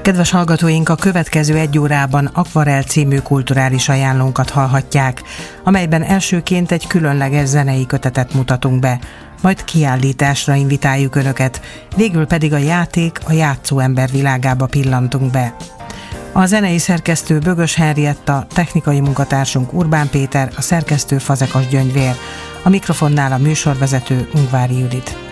Kedves hallgatóink, a következő 1 órában Akvarell című kulturális ajánlónkat hallhatják, amelyben elsőként egy különleges zenei kötetet mutatunk be, majd kiállításra invitáljuk Önöket, végül pedig a játék, a játszó ember világába pillantunk be. A zenei szerkesztő Bögös Henrietta, technikai munkatársunk Urbán Péter, a szerkesztő Fazekas Gyöngyvér, a mikrofonnál a műsorvezető Ungvári Judit.